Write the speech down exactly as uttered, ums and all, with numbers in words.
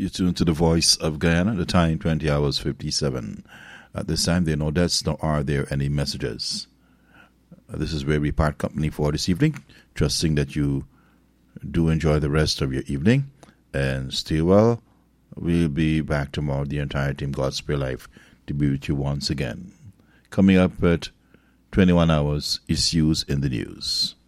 You tune to the Voice of Guyana. The time twenty hours fifty-seven. At this time, there are no deaths, nor are there any messages. Uh, this is where we part company for this evening, trusting that you do enjoy the rest of your evening and stay well. We'll be back tomorrow, the entire team, Gospel Life, to be with you once again. Coming up at twenty-one hours, issues in the news.